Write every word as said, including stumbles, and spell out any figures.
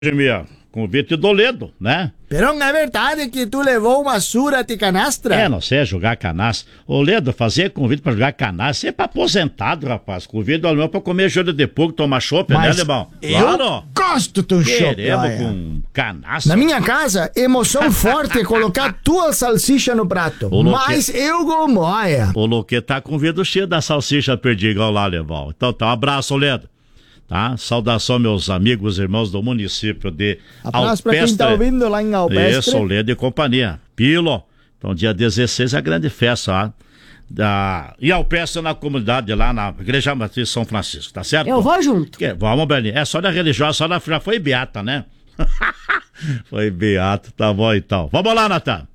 Minha convite do Ledo, né? Pero não é verdade que tu levou uma surra de canastra? É, não sei, é jogar canastra. Ô, Ledo, fazer convite pra jogar canastra, você é pra aposentado, rapaz. Convido o alemão pra comer joelho de porco, tomar chopp, né, Lebão? Eu gosto do chopp. Queremos com canastra. Na minha casa, emoção forte é colocar tua salsicha no prato. Ô, Mas eu como, olha. O Luque tá com o vidro cheio da salsicha perdigão lá, Lebão. Então tá, um abraço, Ledo. Tá? Saudação, meus amigos e irmãos do município de Abraço pra quem tá ouvindo lá em Alpestre. Isso, o Ledo e companhia. Pilo. Então, dia dezesseis é a grande festa lá. Da... E Alpestre na comunidade lá na Igreja Matriz São Francisco, tá certo? Eu vou junto. Que... Vamos, Belinha. É só da religiosa, só da... já foi beata, né? Foi beata, tá bom então. Vamos lá, Natan.